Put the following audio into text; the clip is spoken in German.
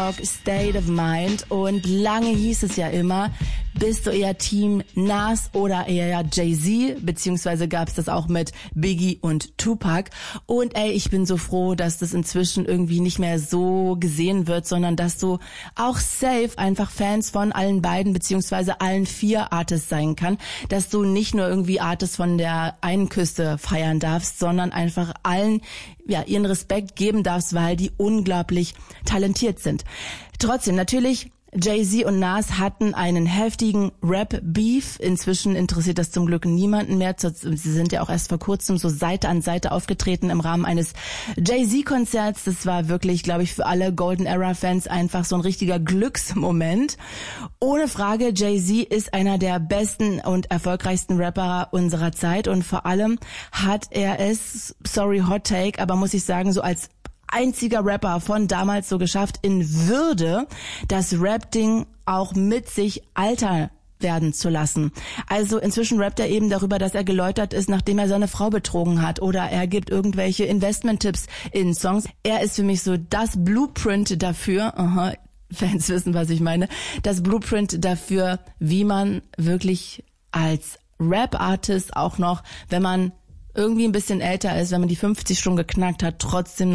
Talk, State of Mind. Und lange hieß es ja immer, bist du eher Team Nas oder eher Jay-Z? Beziehungsweise gab es das auch mit Biggie und Tupac. Und ich bin so froh, dass das inzwischen irgendwie nicht mehr so gesehen wird, sondern dass du auch safe einfach Fans von allen beiden beziehungsweise allen 4 Artists sein kann. Dass du nicht nur irgendwie Artists von der einen Küste feiern darfst, sondern einfach allen ihren Respekt geben darfst, weil die unglaublich talentiert sind. Trotzdem, natürlich, Jay-Z und Nas hatten einen heftigen Rap-Beef. Inzwischen interessiert das zum Glück niemanden mehr. Sie sind ja auch erst vor kurzem so Seite an Seite aufgetreten im Rahmen eines Jay-Z-Konzerts. Das war wirklich, glaube ich, für alle Golden Era-Fans einfach so ein richtiger Glücksmoment. Ohne Frage, Jay-Z ist einer der besten und erfolgreichsten Rapper unserer Zeit und vor allem hat er es, sorry Hot Take, aber muss ich sagen, so als einziger Rapper von damals so geschafft, in Würde das Rap-Ding auch mit sich alter werden zu lassen. Also inzwischen rappt er eben darüber, dass er geläutert ist, nachdem er seine Frau betrogen hat, oder er gibt irgendwelche Investment-Tipps in Songs. Er ist für mich so das Blueprint dafür, Fans wissen, was ich meine, das Blueprint dafür, wie man wirklich als Rap-Artist auch noch, wenn man irgendwie ein bisschen älter ist, wenn man die 50 schon geknackt hat, trotzdem